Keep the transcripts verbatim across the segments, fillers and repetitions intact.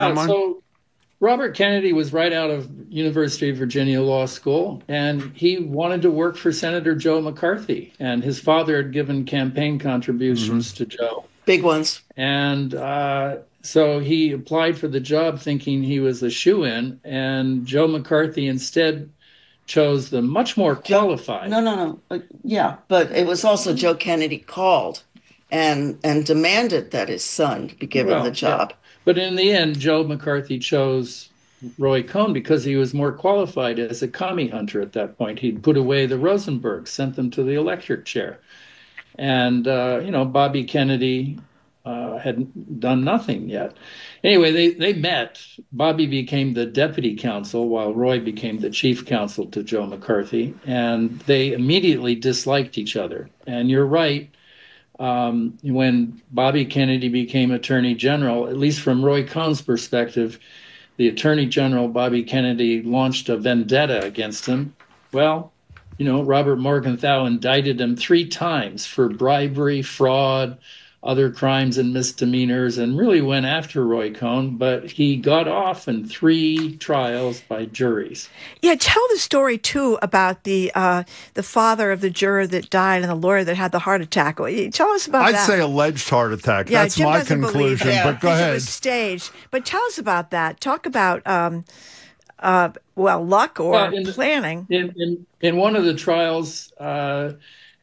Uh, so Robert Kennedy was right out of University of Virginia Law School, and he wanted to work for Senator Joe McCarthy. And his father had given campaign contributions mm-hmm. to Joe. Big ones. And uh, so he applied for the job thinking he was a shoo-in, and Joe McCarthy instead chose the much more qualified. Joe, no, no, no. Uh, yeah, but it was also Joe Kennedy called and and demanded that his son be given well, the job. Yeah. But in the end, Joe McCarthy chose Roy Cohn because he was more qualified as a commie hunter at that point. He'd put away the Rosenbergs, sent them to the electric chair. And, uh, you know, Bobby Kennedy uh, had done nothing yet. Anyway, they, they met. Bobby became the deputy counsel while Roy became the chief counsel to Joe McCarthy. And they immediately disliked each other. And you're right. Um, when Bobby Kennedy became Attorney General, at least from Roy Cohn's perspective, the Attorney General, Bobby Kennedy, launched a vendetta against him. Well, you know, Robert Morgenthau indicted him three times for bribery, fraud, other crimes and misdemeanors, and really went after Roy Cohn, but he got off in three trials by juries. Yeah, tell the story, too, about the uh, the father of the juror that died and the lawyer that had the heart attack. Tell us about I'd that. I'd say alleged heart attack. Yeah, That's Jim my conclusion, yeah. but go ahead. It was staged. But tell us about that. Talk about, um, uh, well, luck or well, in, planning. In, in, in one of the trials, uh,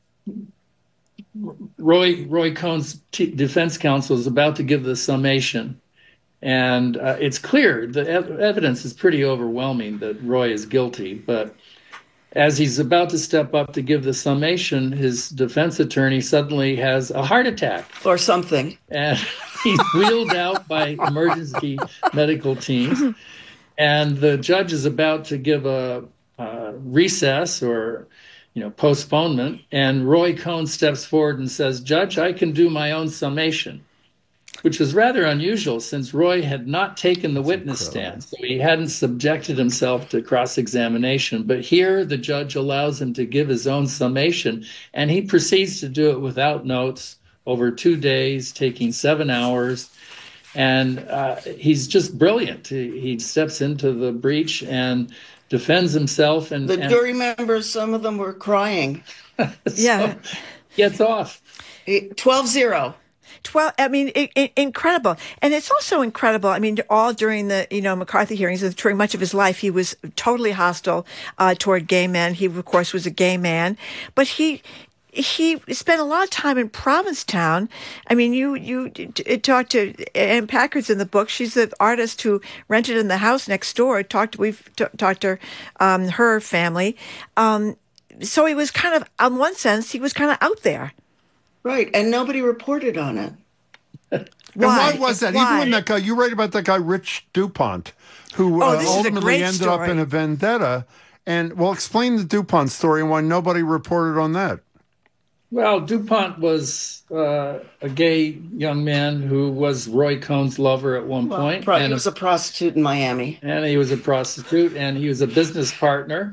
Roy Roy Cohn's t- defense counsel is about to give the summation, and uh, it's clear the ev- evidence is pretty overwhelming that Roy is guilty. But as he's about to step up to give the summation, his defense attorney suddenly has a heart attack or something, and he's wheeled out by emergency medical teams. And the judge is about to give a, a recess or you know, postponement, and Roy Cohn steps forward and says, "Judge, I can do my own summation," which was rather unusual since Roy had not taken the That's witness incredible. stand, so he hadn't subjected himself to cross-examination. But here, the judge allows him to give his own summation, and he proceeds to do it without notes over two days, taking seven hours. And uh, he's just brilliant. He, he steps into the breach and defends himself. And the and, jury members, some of them were crying. so yeah. Gets off. twelve zero. twelve, I mean, it, it, incredible. And it's also incredible. I mean, all during the, you know, McCarthy hearings, during much of his life, he was totally hostile uh, toward gay men. He, of course, was a gay man. But he... He spent a lot of time in Provincetown. I mean, you you t- talked to Ann Packard's in the book. She's the artist who rented in the house next door. Talked we've t- talked to um, her family. Um, so he was kind of, on one sense, he was kind of out there, right? And nobody reported on it. And why, why was that? Why? Even when that guy, you write about that guy Rich DuPont, who oh, uh, ultimately ended story. up in a vendetta. And well, explain the DuPont story and why nobody reported on that. Well, DuPont was uh, a gay young man who was Roy Cohn's lover at one well, point. Right. And he was a prostitute in Miami. And he was a prostitute, and he was a business partner.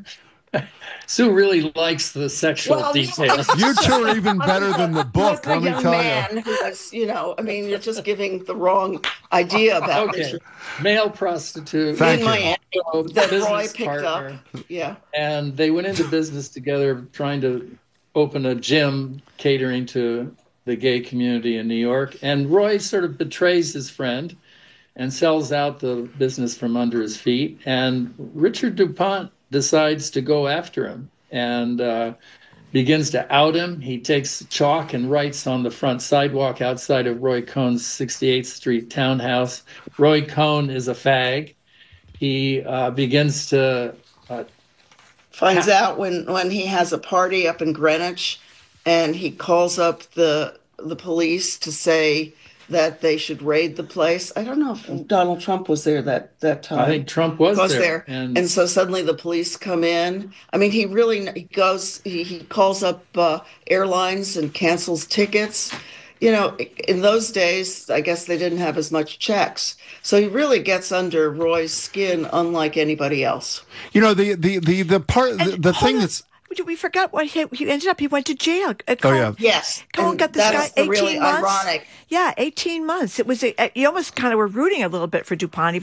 Sue really likes the sexual well, details. You two are even better than the book, let me tell man you. Who was, you know, I mean, you're just giving the wrong idea about okay. it. Male prostitute. Thank in you. Miami so that Roy picked partner. up. Yeah. And they went into business together trying to open a gym catering to the gay community in New York. And Roy sort of betrays his friend and sells out the business from under his feet. And Richard DuPont decides to go after him and uh, begins to out him. He takes chalk and writes on the front sidewalk outside of Roy Cohn's sixty-eighth Street townhouse, "Roy Cohn is a fag." He uh, begins to... Uh, Finds out when, when he has a party up in Greenwich, and he calls up the the police to say that they should raid the place. I don't know if Donald Trump was there that, that time. I think Trump was, was there. there. And, and so suddenly the police come in. I mean, he really he goes, he, he calls up uh, airlines and cancels tickets. You know, in those days, I guess they didn't have as much checks. So he really gets under Roy's skin, unlike anybody else. You know, the the the, the part, the, the thing that's... we forgot what he, he ended up. He went to jail. Uh, oh yeah, yes. Cohen got this guy eighteen really months. Ironic. Yeah, eighteen months. It was. A, you almost kind of were rooting a little bit for DuPont, even